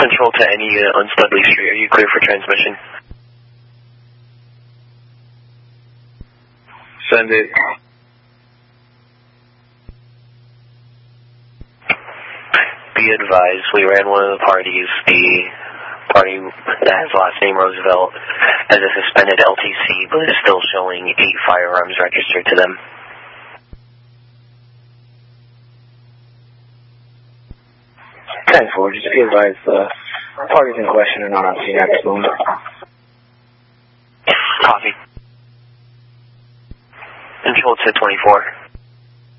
Control to any unit on Studley Street. Are you clear for transmission? Send it. Be advised, we ran one of the parties, the party that has last name Roosevelt, as a suspended LTC, but is still showing 8 firearms registered to them. Just be advised, the parties in question are not on scene at this moment. Copy. Control to 24.